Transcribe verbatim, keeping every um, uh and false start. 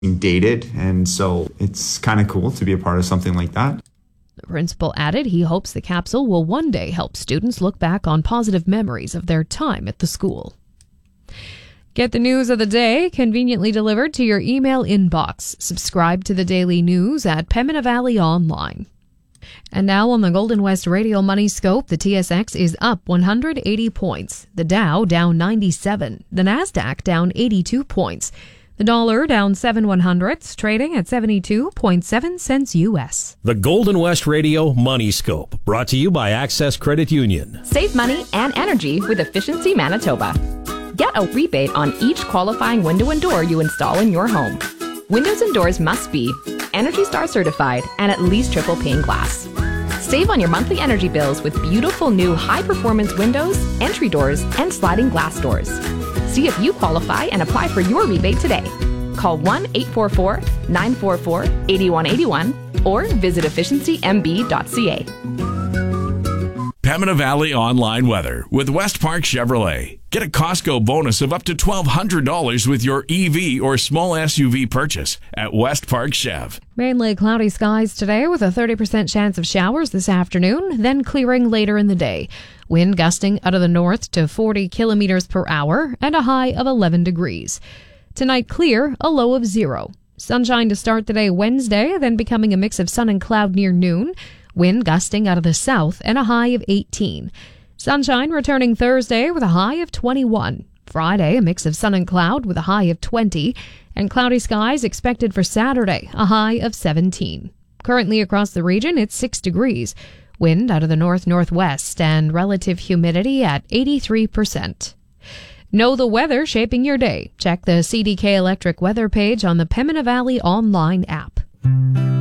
dated, and so it's kind of cool to be a part of something like that. The principal added he hopes the capsule will one day help students look back on positive memories of their time at the school. Get the news of the day conveniently delivered to your email inbox. Subscribe to the daily news at Pembina Valley Online. And now on the Golden West Radio Money Scope, the T S X is up one hundred eighty points. The Dow down ninety-seven. The Nasdaq down eighty-two points. The dollar down seven one hundredths, trading at seventy-two point seven cents U S. The Golden West Radio Money Scope, brought to you by Access Credit Union. Save money and energy with Efficiency Manitoba. Get a rebate on each qualifying window and door you install in your home. Windows and doors must be Energy Star certified and at least triple pane glass. Save on your monthly energy bills with beautiful new high-performance windows, entry doors, and sliding glass doors. See if you qualify and apply for your rebate today. Call one eight four four, nine four four, eight one eight one or visit efficiency m b dot c a. Pembina Valley Online Weather with West Park Chevrolet. Get a Costco bonus of up to twelve hundred dollars with your E V or small S U V purchase at West Park Chev. Mainly cloudy skies today with a thirty percent chance of showers this afternoon, then clearing later in the day. Wind gusting out of the north to forty kilometers per hour and a high of eleven degrees. Tonight clear, a low of zero. Sunshine to start the day Wednesday, then becoming a mix of sun and cloud near noon. Wind gusting out of the south and a high of eighteen. Sunshine returning Thursday with a high of twenty-one. Friday, a mix of sun and cloud with a high of twenty. And cloudy skies expected for Saturday, a high of seventeen. Currently across the region, it's six degrees. Wind out of the north-northwest and relative humidity at eighty-three percent. Know the weather shaping your day. Check the C D K Electric weather page on the Pembina Valley Online app.